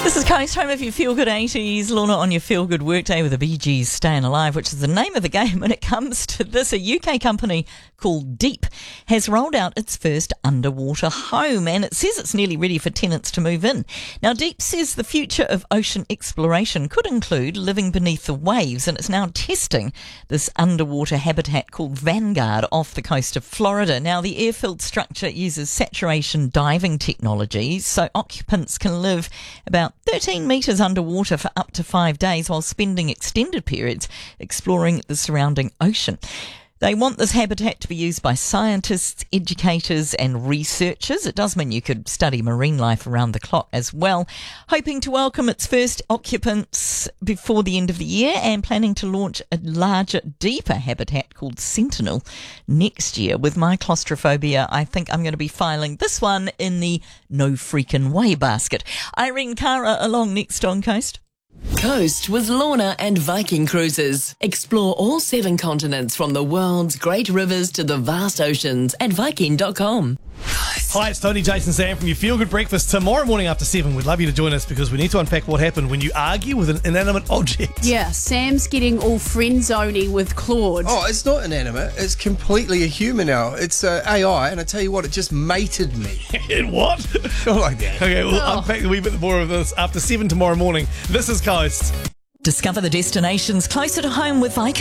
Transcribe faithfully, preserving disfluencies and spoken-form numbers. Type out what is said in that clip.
This is Coast Home of your Feel Good eighties. Lorna on your Feel Good Workday with the Bee Gees' Staying Alive, which is the name of the game when it comes to this. A U K company called Deep has rolled out its first underwater home, and it says it's nearly ready for tenants to move in. Now, Deep says the future of ocean exploration could include living beneath the waves, and it's now testing this underwater habitat called Vanguard off the coast of Florida. Now, the air-filled structure uses saturation diving technology, so occupants can live about thirteen metres underwater for up to five days while spending extended periods exploring the surrounding ocean. They want this habitat to be used by scientists, educators and researchers. It does mean you could study marine life around the clock as well. Hoping to welcome its first occupants before the end of the year and planning to launch a larger, deeper habitat called Sentinel next year. With my claustrophobia, I think I'm going to be filing this one in the no freaking way basket. Irene Cara along next on Coast. Coast with Lorna and Viking Cruises. Explore all seven continents from the world's great rivers to the vast oceans at Viking dot com. Hi, it's Tony, Jason, Sam from your Feel Good Breakfast. Tomorrow morning after seven, we'd love you to join us because we need to unpack what happened when you argue with an inanimate object. Yeah, Sam's getting all friend-zoney with Claude. Oh, it's not inanimate. It's completely a human now. It's uh, A I, and I tell you what, it just mated me. What? Not like that. Okay, we'll Oh. unpack a wee bit more of this after seven tomorrow morning. This is Coast. Discover the destinations closer to home with Viking.